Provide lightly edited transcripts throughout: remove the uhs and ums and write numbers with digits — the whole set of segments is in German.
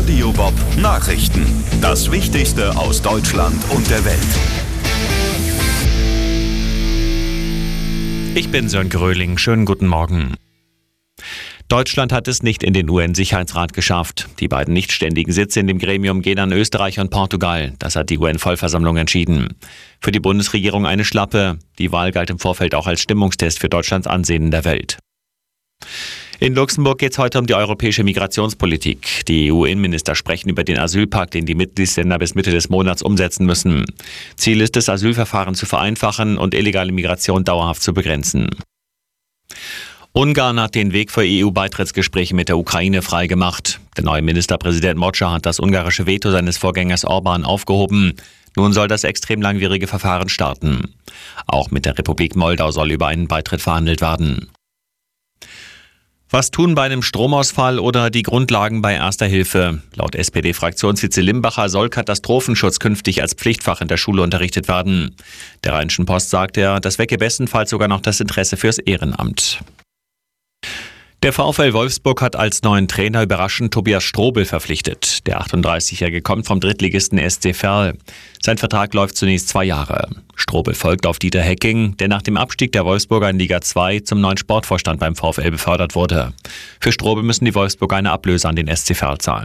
Radio Bob Nachrichten. Das Wichtigste aus Deutschland und der Welt. Ich bin Sönke Röhling. Schönen guten Morgen. Deutschland hat es nicht in den UN-Sicherheitsrat geschafft. Die beiden nicht ständigen Sitze in dem Gremium gehen an Österreich und Portugal. Das hat die UN-Vollversammlung entschieden. Für die Bundesregierung eine Schlappe. Die Wahl galt im Vorfeld auch als Stimmungstest für Deutschlands Ansehen in der Welt. In Luxemburg geht es heute um die europäische Migrationspolitik. Die EU-Innenminister sprechen über den Asylpakt, den die Mitgliedsländer bis Mitte des Monats umsetzen müssen. Ziel ist es, Asylverfahren zu vereinfachen und illegale Migration dauerhaft zu begrenzen. Ungarn hat den Weg für EU-Beitrittsgespräche mit der Ukraine freigemacht. Der neue Ministerpräsident Mocsa hat das ungarische Veto seines Vorgängers Orban aufgehoben. Nun soll das extrem langwierige Verfahren starten. Auch mit der Republik Moldau soll über einen Beitritt verhandelt werden. Was tun bei einem Stromausfall oder die Grundlagen bei Erster Hilfe? Laut SPD-Fraktionsvize Limbacher soll Katastrophenschutz künftig als Pflichtfach in der Schule unterrichtet werden. Der Rheinischen Post sagt das wecke bestenfalls sogar noch das Interesse fürs Ehrenamt. Der VfL Wolfsburg hat als neuen Trainer überraschend Tobias Strobel verpflichtet. Der 38-Jährige kommt vom Drittligisten SC Verl. Sein Vertrag läuft zunächst 2 Jahre. Strobel folgt auf Dieter Hecking, der nach dem Abstieg der Wolfsburger in Liga 2 zum neuen Sportvorstand beim VfL befördert wurde. Für Strobel müssen die Wolfsburger eine Ablöse an den SC Verl zahlen.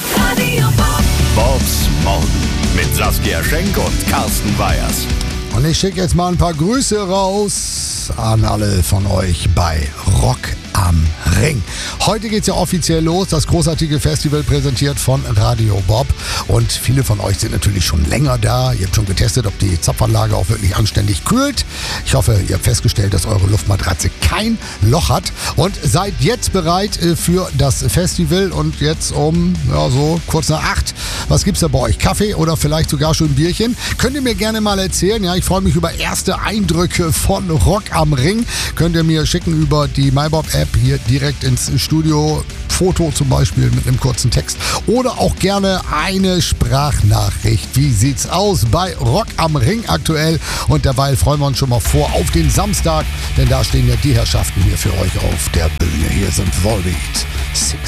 Bobs Morgen mit Saskia Schenk und Carsten Weyers. Und ich schicke jetzt mal ein paar Grüße raus an alle von euch bei Rock am Ring. Heute geht's ja offiziell los, das großartige Festival präsentiert von Radio Bob. Und viele von euch sind natürlich schon länger da. Ihr habt schon getestet, ob die Zapfanlage auch wirklich anständig kühlt. Ich hoffe, ihr habt festgestellt, dass eure Luftmatratze kein Loch hat und seid jetzt bereit für das Festival. Und jetzt um so kurz nach 8. Was gibt's da bei euch? Kaffee oder vielleicht sogar schon ein Bierchen? Könnt ihr mir gerne mal erzählen. Ja, ich freue mich über erste Eindrücke von Rock am Ring. Könnt ihr mir schicken über die MyBob-App hier direkt ins Studio. Foto zum Beispiel mit einem kurzen Text. Oder auch gerne eine Sprachnachricht. Wie sieht's aus bei Rock am Ring aktuell? Und derweil freuen wir uns schon mal vor auf den Samstag. Denn da stehen ja die Herrschaften hier für euch auf der Bühne. Hier sind Volbeat.